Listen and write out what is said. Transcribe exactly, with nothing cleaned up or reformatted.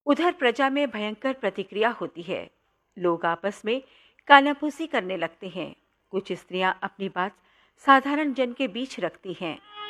उधर प्रजा में भयंकर प्रतिक्रिया होती है। लोग आपस में कानाफूसी करने लगते हैं। कुछ स्त्रियां अपनी बात साधारण जन के बीच रखती हैं,